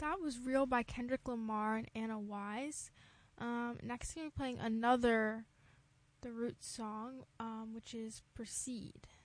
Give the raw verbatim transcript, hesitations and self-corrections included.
That was Real by Kendrick Lamar and Anna Wise. Um, next, I'm going to be playing another The Roots song, um, which is Proceed.